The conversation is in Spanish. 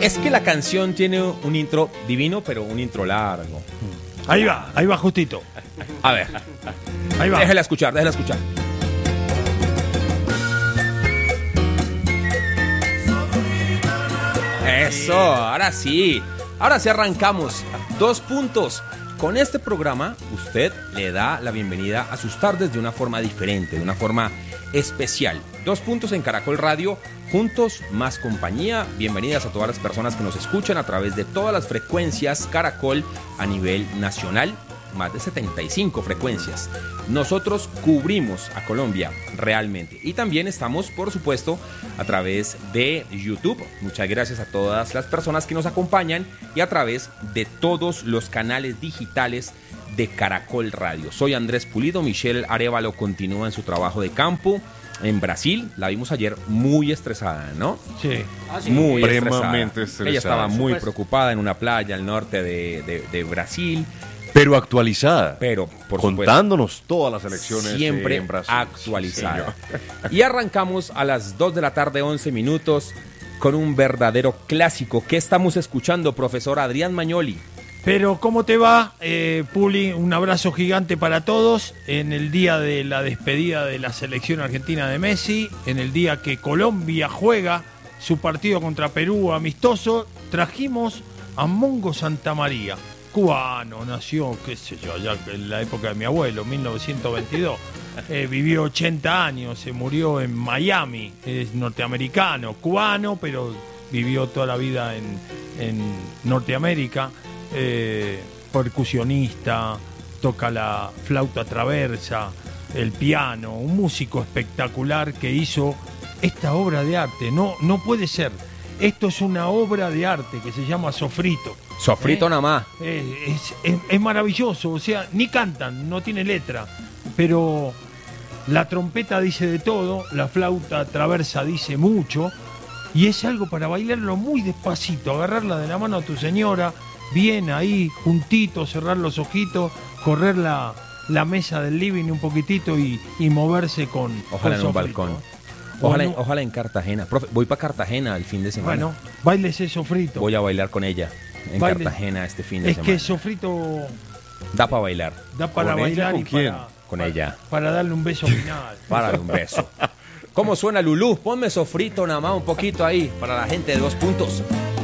Es que la canción tiene un intro divino, pero un intro largo. Ahí va justito. A ver, Ahí va. déjela escuchar. Eso, ahora sí arrancamos. 2 puntos. Con este programa, usted le da la bienvenida a sus tardes de una forma diferente, de una forma especial. 2 puntos en Caracol Radio, juntos más compañía. Bienvenidas a todas las personas que nos escuchan a través de todas las frecuencias Caracol a nivel nacional. Más de 75 frecuencias. Nosotros cubrimos a Colombia realmente. Y también estamos, por supuesto, a través de YouTube. Muchas gracias a todas las personas que nos acompañan y a través de todos los canales digitales de Caracol Radio. Soy Andrés Pulido. Michelle Arévalo continúa en su trabajo de campo en Brasil. La vimos ayer muy estresada, ¿no? Sí. Muy supremamente estresada. Ella estaba muy preocupada en una playa al norte de Brasil. Pero actualizada. Pero, por contándonos todas las elecciones siempre en Brasil. Actualizada. Sí, y arrancamos a las 2 de la tarde, 11 minutos, con un verdadero clásico. ¿Qué estamos escuchando, profesor Adrián Magnoli? Pero, ¿cómo te va, Puli? Un abrazo gigante para todos en el día de la despedida de la selección argentina de Messi, en el día que Colombia juega su partido contra Perú amistoso. Trajimos a Mongo Santamaría, cubano, nació, qué sé yo, allá en la época de mi abuelo, 1922. Vivió 80 años, se murió en Miami, es norteamericano, cubano, pero vivió toda la vida en Norteamérica. Percusionista, toca la flauta traversa, el piano, un músico espectacular que hizo esta obra de arte. No puede ser. Esto es una obra de arte que se llama Sofrito. Sofrito nada más. Es maravilloso, o sea, ni cantan, no tiene letra, pero la trompeta dice de todo, la flauta traversa dice mucho, y es algo para bailarlo muy despacito, agarrarla de la mano a tu señora, bien ahí, juntito, cerrar los ojitos, correr la mesa del living un poquitito y moverse con Ojalá en un Sofrito. balcón. Ojalá en Cartagena. Profe, voy para Cartagena el fin de semana. Bueno, bailese Sofrito. Voy a bailar con ella en Cartagena este fin de es semana. que Sofrito Da para bailar. da para ¿Con ella? bailar ¿Con y quién? Con ella. para darle un beso final. Para darle un beso. ¿Cómo suena Lulú? Ponme Sofrito nada más un poquito ahí para la gente de 2 puntos.